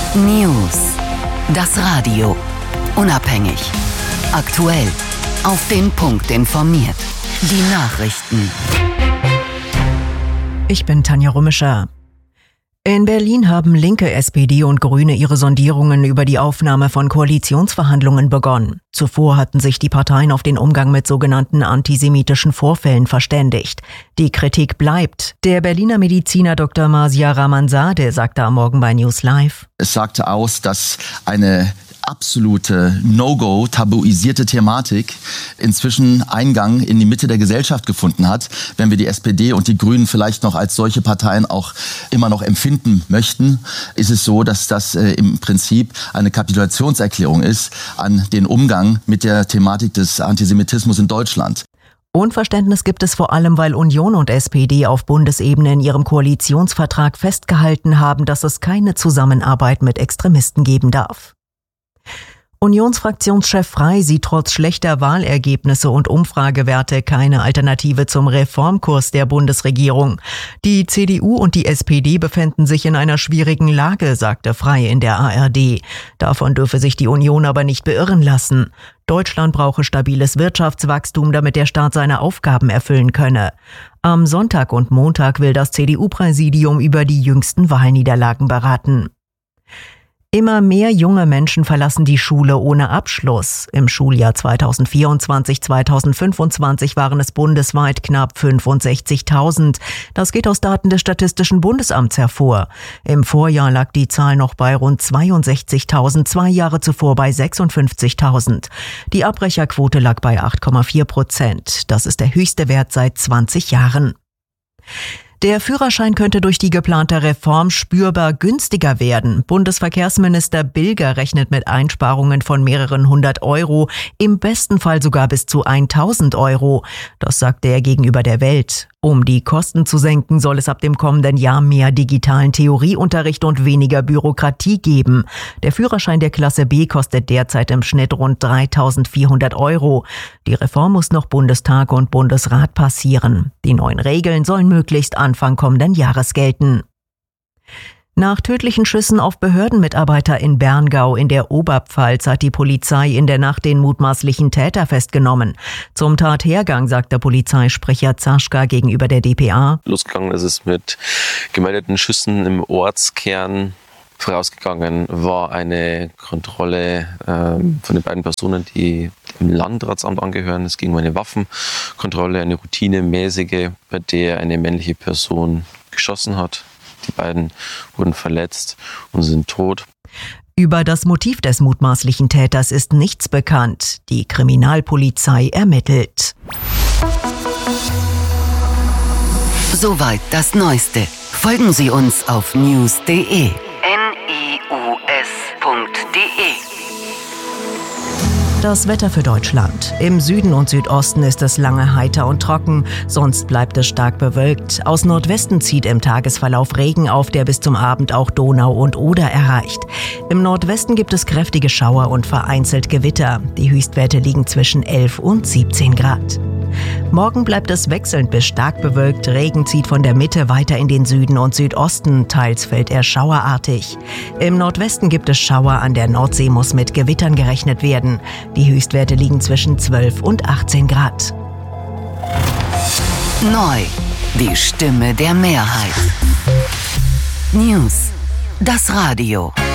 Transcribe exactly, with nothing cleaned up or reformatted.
News. Das Radio. Unabhängig. Aktuell. Auf den Punkt informiert. Die Nachrichten. Ich bin Tanja Rummischer. In Berlin haben Linke, S P D und Grüne ihre Sondierungen über die Aufnahme von Koalitionsverhandlungen begonnen. Zuvor hatten sich die Parteien auf den Umgang mit sogenannten antisemitischen Vorfällen verständigt. Die Kritik bleibt. Der Berliner Mediziner Doktor Marzieh Ramanzadeh sagte am Morgen bei News Live: Es sagte aus, dass eine absolute No-Go, tabuisierte Thematik inzwischen Eingang in die Mitte der Gesellschaft gefunden hat. Wenn wir die S P D und die Grünen vielleicht noch als solche Parteien auch immer noch empfinden möchten, ist es so, dass das äh, im Prinzip eine Kapitulationserklärung ist an den Umgang mit der Thematik des Antisemitismus in Deutschland. Unverständnis gibt es vor allem, weil Union und S P D auf Bundesebene in ihrem Koalitionsvertrag festgehalten haben, dass es keine Zusammenarbeit mit Extremisten geben darf. Unionsfraktionschef Frey sieht trotz schlechter Wahlergebnisse und Umfragewerte keine Alternative zum Reformkurs der Bundesregierung. Die C D U und die S P D befänden sich in einer schwierigen Lage, sagte Frey in der A R D. Davon dürfe sich die Union aber nicht beirren lassen. Deutschland brauche stabiles Wirtschaftswachstum, damit der Staat seine Aufgaben erfüllen könne. Am Sonntag und Montag will das C D U-Präsidium über die jüngsten Wahlniederlagen beraten. Immer mehr junge Menschen verlassen die Schule ohne Abschluss. Im Schuljahr zweitausendvierundzwanzig zweitausendfünfundzwanzig waren es bundesweit knapp fünfundsechzigtausend. Das geht aus Daten des Statistischen Bundesamts hervor. Im Vorjahr lag die Zahl noch bei rund zweiundsechzigtausend, zwei Jahre zuvor bei sechsundfünfzigtausend. Die Abbrecherquote lag bei acht Komma vier Prozent. Das ist der höchste Wert seit zwanzig Jahren. Der Führerschein könnte durch die geplante Reform spürbar günstiger werden. Bundesverkehrsminister Bilger rechnet mit Einsparungen von mehreren hundert Euro, im besten Fall sogar bis zu tausend Euro. Das sagte er gegenüber der Welt. Um die Kosten zu senken, soll es ab dem kommenden Jahr mehr digitalen Theorieunterricht und weniger Bürokratie geben. Der Führerschein der Klasse B kostet derzeit im Schnitt rund dreitausendvierhundert Euro. Die Reform muss noch Bundestag und Bundesrat passieren. Die neuen Regeln sollen möglichst Anfang kommenden Jahres gelten. Nach tödlichen Schüssen auf Behördenmitarbeiter in Berngau in der Oberpfalz hat die Polizei in der Nacht den mutmaßlichen Täter festgenommen. Zum Tathergang sagt der Polizeisprecher Zaschka gegenüber der D P A: Losgegangen ist es mit gemeldeten Schüssen im Ortskern. Vorausgegangen war eine Kontrolle ähm, von den beiden Personen, die dem Landratsamt angehören. Es ging um eine Waffenkontrolle, eine routinemäßige, bei der eine männliche Person geschossen hat. Die beiden wurden verletzt und sind tot. Über das Motiv des mutmaßlichen Täters ist nichts bekannt. Die Kriminalpolizei ermittelt. Soweit das Neueste. Folgen Sie uns auf news punkt de. N-I-U-S punkt de. Das Wetter für Deutschland. Im Süden und Südosten ist es lange heiter und trocken, sonst bleibt es stark bewölkt. Aus Nordwesten zieht im Tagesverlauf Regen auf, der bis zum Abend auch Donau und Oder erreicht. Im Nordwesten gibt es kräftige Schauer und vereinzelt Gewitter. Die Höchstwerte liegen zwischen elf und siebzehn Grad. Morgen bleibt es wechselnd bis stark bewölkt. Regen zieht von der Mitte weiter in den Süden und Südosten. Teils fällt er schauerartig. Im Nordwesten gibt es Schauer. An der Nordsee muss mit Gewittern gerechnet werden. Die Höchstwerte liegen zwischen zwölf und achtzehn Grad. Neu. Die Stimme der Mehrheit. News. Das Radio.